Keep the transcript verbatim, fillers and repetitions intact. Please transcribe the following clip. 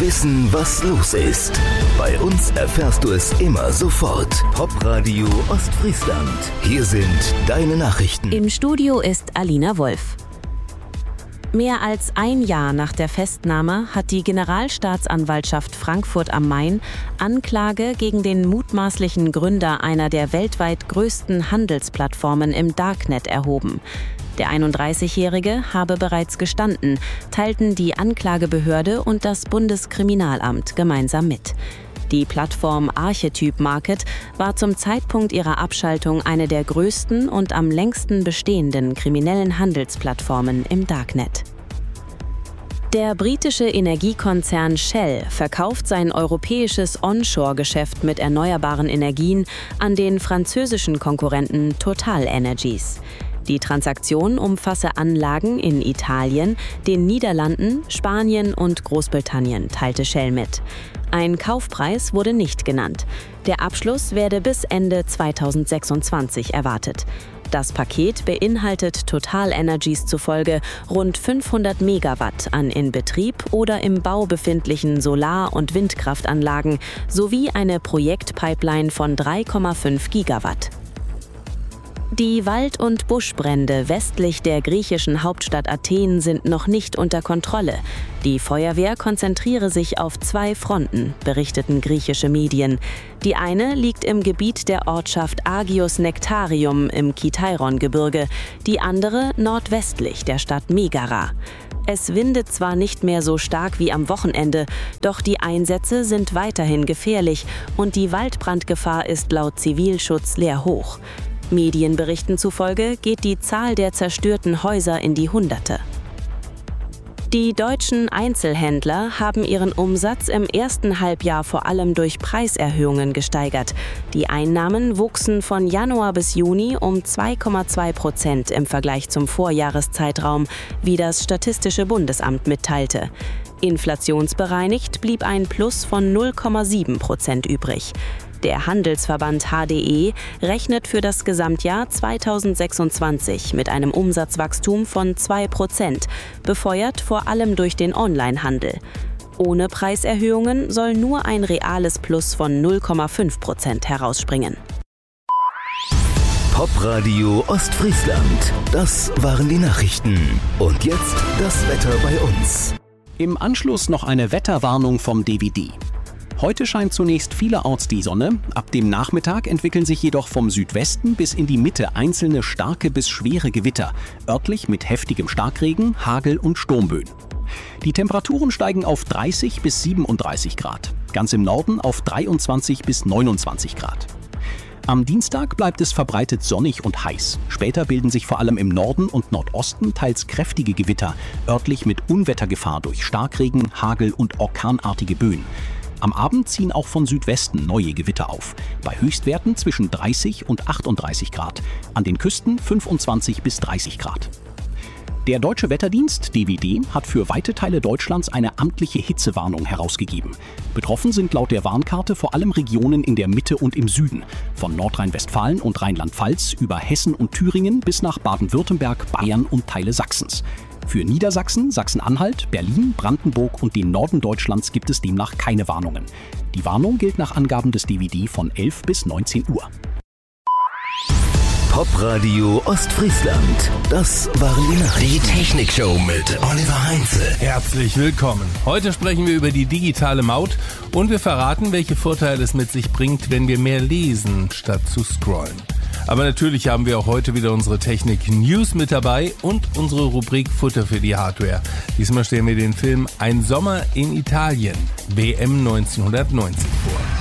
Wissen, was los ist. Bei uns erfährst du es immer sofort. Popradio Ostfriesland. Hier sind deine Nachrichten. Im Studio ist Alina Wolf. Mehr als ein Jahr nach der Festnahme hat die Generalstaatsanwaltschaft Frankfurt am Main Anklage gegen den mutmaßlichen Gründer einer der weltweit größten Handelsplattformen im Darknet erhoben. Der einunddreißigjährige habe bereits gestanden, teilten die Anklagebehörde und das Bundeskriminalamt gemeinsam mit. Die Plattform Archetyp Market war zum Zeitpunkt ihrer Abschaltung eine der größten und am längsten bestehenden kriminellen Handelsplattformen im Darknet. Der britische Energiekonzern Shell verkauft sein europäisches Onshore-Geschäft mit erneuerbaren Energien an den französischen Konkurrenten TotalEnergies. Die Transaktion umfasse Anlagen in Italien, den Niederlanden, Spanien und Großbritannien, teilte Shell mit. Ein Kaufpreis wurde nicht genannt. Der Abschluss werde bis Ende zweitausendsechsundzwanzig erwartet. Das Paket beinhaltet TotalEnergies zufolge rund fünfhundert Megawatt an in Betrieb oder im Bau befindlichen Solar- und Windkraftanlagen sowie eine Projektpipeline von drei Komma fünf Gigawatt. Die Wald- und Buschbrände westlich der griechischen Hauptstadt Athen sind noch nicht unter Kontrolle. Die Feuerwehr konzentriere sich auf zwei Fronten, berichteten griechische Medien. Die eine liegt im Gebiet der Ortschaft Agios Nektarium im Kitairon-Gebirge, die andere nordwestlich der Stadt Megara. Es windet zwar nicht mehr so stark wie am Wochenende, doch die Einsätze sind weiterhin gefährlich und die Waldbrandgefahr ist laut Zivilschutz sehr hoch. Medienberichten zufolge geht die Zahl der zerstörten Häuser in die Hunderte. Die deutschen Einzelhändler haben ihren Umsatz im ersten Halbjahr vor allem durch Preiserhöhungen gesteigert. Die Einnahmen wuchsen von Januar bis Juni um zwei Komma zwei Prozent im Vergleich zum Vorjahreszeitraum, wie das Statistische Bundesamt mitteilte. Inflationsbereinigt blieb ein Plus von null Komma sieben Prozent übrig. Der Handelsverband H D E rechnet für das Gesamtjahr zweitausendsechsundzwanzig mit einem Umsatzwachstum von zwei Prozent, befeuert vor allem durch den Onlinehandel. Ohne Preiserhöhungen soll nur ein reales Plus von null Komma fünf Prozent herausspringen. Popradio Ostfriesland. Das waren die Nachrichten. Und jetzt das Wetter bei uns. Im Anschluss noch eine Wetterwarnung vom D W D. Heute scheint zunächst vielerorts die Sonne, ab dem Nachmittag entwickeln sich jedoch vom Südwesten bis in die Mitte einzelne starke bis schwere Gewitter, örtlich mit heftigem Starkregen, Hagel und Sturmböen. Die Temperaturen steigen auf dreißig bis siebenunddreißig Grad, ganz im Norden auf dreiundzwanzig bis neunundzwanzig Grad. Am Dienstag bleibt es verbreitet sonnig und heiß. Später bilden sich vor allem im Norden und Nordosten teils kräftige Gewitter, örtlich mit Unwettergefahr durch Starkregen, Hagel und orkanartige Böen. Am Abend ziehen auch von Südwesten neue Gewitter auf, bei Höchstwerten zwischen dreißig und achtunddreißig Grad, an den Küsten fünfundzwanzig bis dreißig Grad. Der Deutsche Wetterdienst D W D hat für weite Teile Deutschlands eine amtliche Hitzewarnung herausgegeben. Betroffen sind laut der Warnkarte vor allem Regionen in der Mitte und im Süden, von Nordrhein-Westfalen und Rheinland-Pfalz über Hessen und Thüringen bis nach Baden-Württemberg, Bayern und Teile Sachsens. Für Niedersachsen, Sachsen-Anhalt, Berlin, Brandenburg und den Norden Deutschlands gibt es demnach keine Warnungen. Die Warnung gilt nach Angaben des D W D von elf bis neunzehn Uhr. Popradio Ostfriesland. Das waren die Nachrichten. Die Technikshow mit Oliver Heinze. Herzlich willkommen. Heute sprechen wir über die digitale Maut und wir verraten, welche Vorteile es mit sich bringt, wenn wir mehr lesen, statt zu scrollen. Aber natürlich haben wir auch heute wieder unsere Technik-News mit dabei und unsere Rubrik Futter für die Hardware. Diesmal stellen wir den Film Ein Sommer in Italien, W M neunzehnhundertneunzig vor.